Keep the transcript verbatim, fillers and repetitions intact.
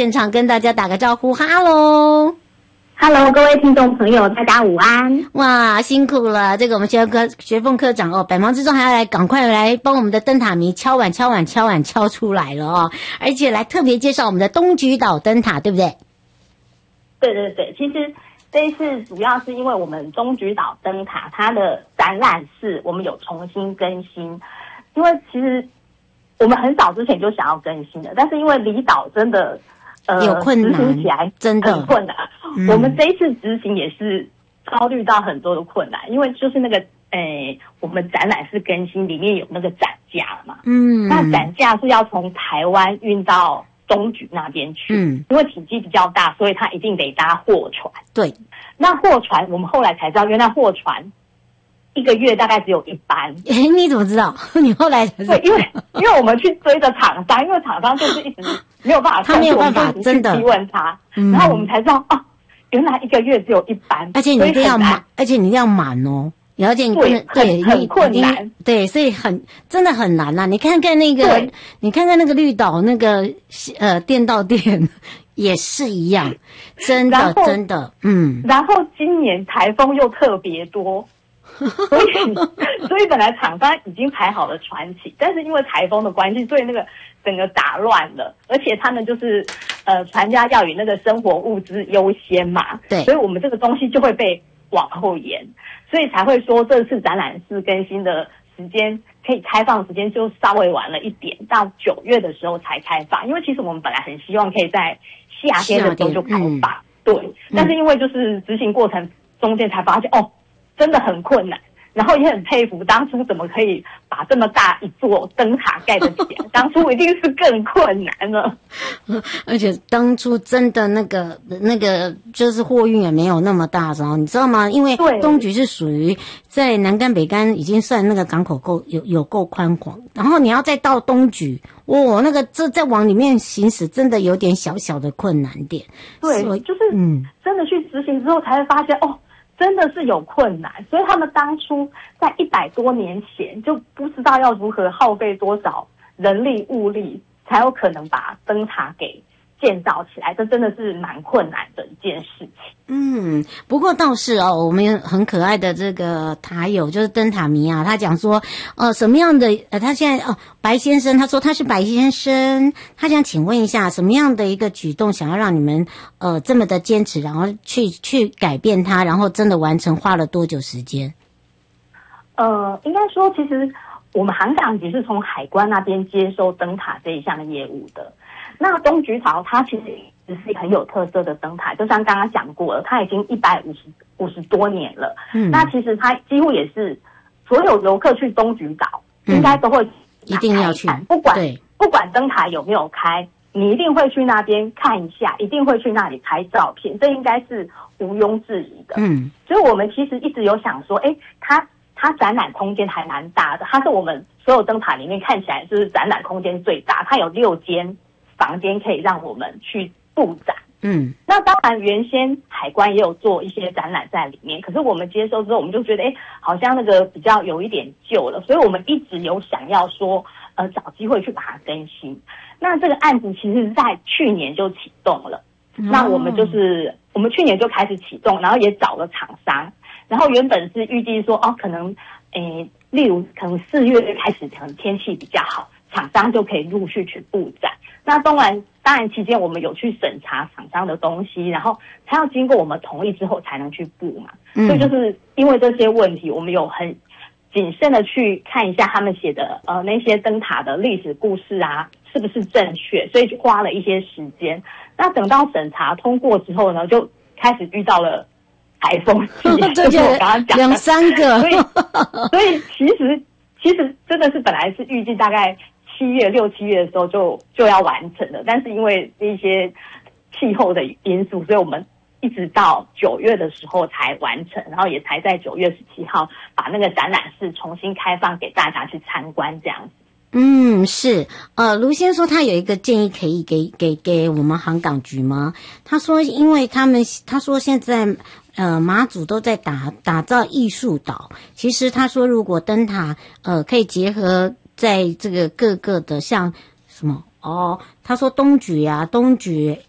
现场跟大家打个招呼，哈喽。 Hello， 各位听众朋友，大家午安！ 哇，辛苦了，这个我们学科学凤科长哦，百忙之中还要来赶快来帮我们的灯塔迷敲碗敲碗敲碗敲出来了哦，而且来特别介绍我们的东莒岛灯塔，对不对？ 对对对，其实这一次主要是因为我们东莒岛灯塔它的展览室我们有重新更新，因为其实我们很早之前就想要更新的，但是因为离岛真的。呃， 有困难， 执行起来真的很困难。嗯、我们这一次执行也是遭遇到很多的困难，因为就是那个，诶，我们展览室更新里面有那个展架嘛，嗯，那展架是要从台湾运到东莒那边去，嗯，因为体积比较大，所以它一定得搭货船。 对， 那货船我们后来才知道，原来货船一个月大概只有一班。 诶，你怎么知道？你后来才知道？ 对，因为因为我们去追着厂商，因为厂商就是一直没有办法， 他没有办法，真的去逼问他，嗯、然后我们才知道哦，原来一个月只有一班， 而且你一定要满，而且你一定要满哦，而且你不能对很困难， 对，所以很真的很难呐、啊。你看看那个，你看看那个绿岛那个呃店到店也是一样，真的真的，嗯。 然后今年台风又特别多。所以，所以本来厂商已经排好了船期，但是因为台风的关系，所以那个整个打乱了。而且他们就是，呃，船家要以那个生活物资优先嘛， 对， 所以我们这个东西就会被往后延，所以才会说这次展览室更新的时间可以开放时间就稍微晚了一点，到九月的时候才开放。因为其实我们本来很希望可以在夏天的时候就开放，对，嗯、但是因为就是执行过程中间才发现哦。真的很困难，然后也很佩服当初怎么可以把这么大一座灯塔盖得起来，当初一定是更困难了。 而且当初真的那个那个就是货运也没有那么大的时候，你知道吗？因为东莒是属于在南竿北竿已经算那个港口够有有够宽广，然后你要再到东莒，哦，那个这再往里面行驶真的有点小小的困难点。 对，就是嗯，真的去执行之后才会发现哦。真的是有困难，所以他们当初在一百多年前就不知道要如何耗费多少人力物力，才有可能把灯塔给建造起来，这真的是蛮困难的一件事情。 嗯，不过倒是哦，我们很可爱的这个塔友就是灯塔迷啊，他讲说，呃，什么样的呃，他现在哦，白先生他说他是白先生，他想请问一下，什么样的一个举动想要让你们呃这么的坚持，然后去去改变它，然后真的完成，花了多久时间？ 呃，应该说，其实我们航港局是从海关那边接收灯塔这一项业务的。那东莒岛它其实是一个很有特色的灯塔，就像刚刚讲过了，它已经一百五十五十多年了。嗯，那其实它几乎也是所有游客去东莒岛、嗯、应该都会一定要去， 不管不管灯塔有没有开，你一定会去那边看一下，一定会去那里拍照片，这应该是毋庸置疑的。嗯，所以我们其实一直有想说，哎，它它展览空间还蛮大的，它是我们所有灯塔里面看起来就是展览空间最大，它有六间房间可以让我们去布展。嗯，那当然原先海关也有做一些展览在里面，可是我们接收之后我们就觉得哎，好像那个比较有一点旧了，所以我们一直有想要说呃找机会去把它更新。那这个案子其实在去年就启动了、哦、那我们就是我们去年就开始启动，然后也找了厂商，然后原本是预计说哦可能诶例如可能四月开始可能天气比较好，厂商就可以陆续去布展。那当然当然期间我们有去审查厂商的东西，然后他要经过我们同意之后才能去布嘛、嗯、所以就是因为这些问题，我们有很谨慎的去看一下他们写的呃那些灯塔的历史故事啊是不是正确，所以就花了一些时间。那等到审查通过之后呢，就开始遇到了台风季，就是我刚刚讲的两三个， 所以所以其实其实真的是本来是预计大概七月六七月的时候就就要完成了，但是因为一些气候的因素，所以我们一直到九月的时候才完成，然后也才在九月十七号把那个展览室重新开放给大家去参观这样子。 嗯，是，呃，卢先说他有一个建议可以给给给我们航港局吗？他说，因为他们他说现在呃马祖都在打打造艺术岛，其实他说如果灯塔呃可以结合在这个各个的像什么哦，他说东莒啊东莒